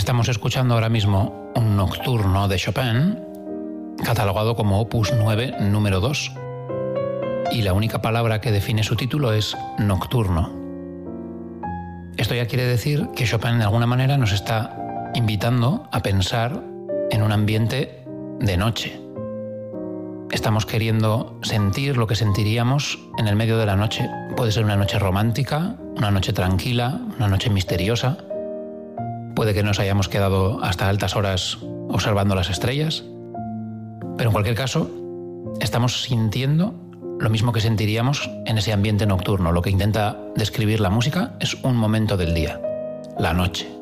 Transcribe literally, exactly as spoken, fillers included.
Estamos escuchando ahora mismo un nocturno de Chopin, catalogado como opus nueve, número dos. Y la única palabra que define su título es nocturno. Esto ya quiere decir que Chopin de alguna manera nos está invitando a pensar en un ambiente de noche. Estamos queriendo sentir lo que sentiríamos en el medio de la noche. Puede ser una noche romántica, una noche tranquila, una noche misteriosa. Puede que nos hayamos quedado hasta altas horas observando las estrellas. Pero en cualquier caso, estamos sintiendo lo mismo que sentiríamos en ese ambiente nocturno. Lo que intenta describir la música es un momento del día, la noche.